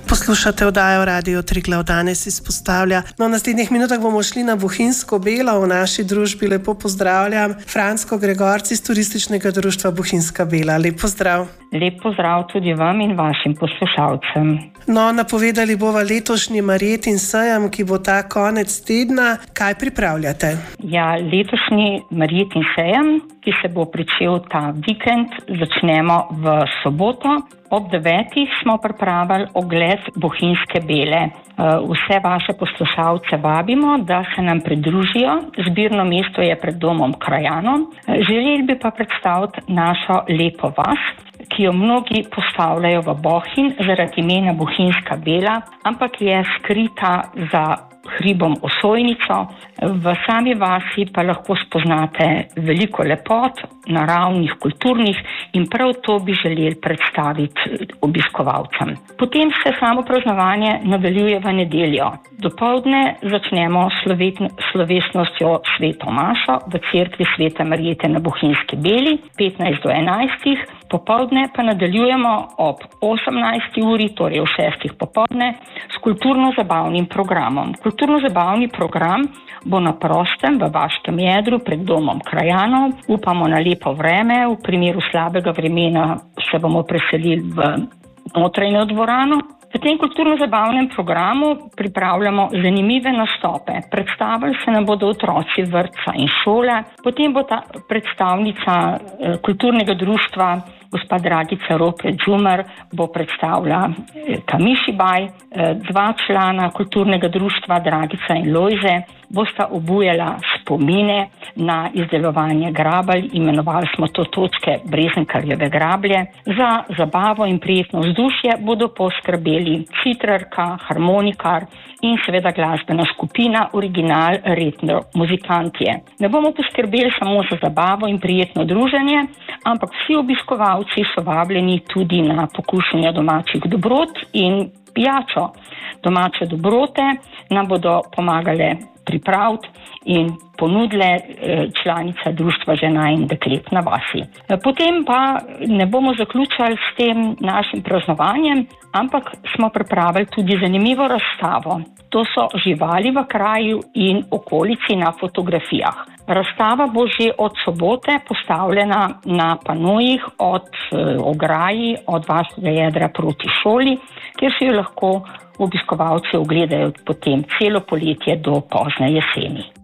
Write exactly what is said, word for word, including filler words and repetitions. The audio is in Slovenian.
Poslušate oddajo Radio Triglav, danes izpostavlja. No, v naslednjih minutah bomo šli na Bohinjsko Belo. V naši družbi lepo pozdravljam Fransko Gregorc iz Turističnega društva Bohinjska Bela. Lep pozdrav. Lep pozdrav tudi vam in vašim poslušalcem. No, napovedali bova letošnji Marjetin sejem, ki bo ta konec tedna. Kaj pripravljate? Ja, letošnji Marjetin sejem, ki se bo pričel ta vikend, začnemo v soboto. Ob devetih smo pripravili ogled Bohinjske Bele. Vse vaše poslušalce vabimo, da se nam pridružijo. Zbirno mesto je pred domom krajanov. Želeli bi pa predstaviti našo lepo vas, ki jo mnogi postavljajo v Bohinj zaradi imena Bohinjska Bela, ampak je skrita za hribom Osojnico. V sami vasi pa lahko spoznate veliko lepot, naravnih, kulturnih, in prav to bi želeli predstaviti obiskovalcem. Potem se samo praznovanje nadaljuje v nedeljo. Dopoldne začnemo slovesnostjo Sveto mašo v cerkvi Svete Marjete na Bohinjski Beli, petnajst do enajstih. Popoldne pa nadaljujemo ob osemnajsti uri, torej v šestih popoldne, s kulturno-zabavnim programom. Kulturno-zabavni program bo na prostem v vaškem jedru pred domom krajanov. Upamo na lepo vreme, v primeru slabega vremena se bomo preselili v notranjo dvorano. V tem kulturno-zabavnem programu pripravljamo zanimive nastope. Predstavili se nam bodo otroci vrtca in šole, potem bo ta predstavnica kulturnega društva gospa Dragica Rope Džumer bo predstavila Kamišibaj, dva člana kulturnega društva Dragica in Lojze bosta obujala spomine na izdelovanje grabelj, imenovali smo to točke Brezenkarjeve grablje. Za zabavo in prijetno vzdušje bodo poskrbeli citrarka, harmonikar in seveda glasbena skupina Original Retro Muzikantje. Ne bomo poskrbeli samo za zabavo in prijetno druženje, ampak vsi obiskovalci so vabljeni tudi na pokušanje domačih dobrot in pijačo. Domače dobrote nam bodo pomagale pripraviti in ponudile članica društva žena in deklet na vasi. Potem pa ne bomo zaključili s tem našim praznovanjem, ampak smo pripravili tudi zanimivo razstavo. To so živali v kraju in okolici na fotografijah. Razstava bo že od sobote postavljena na panojih od ograji, od vašega jedra proti šoli, kjer si jo lahko obiskovalci ogledajo potem celo poletje do pozne jeseni.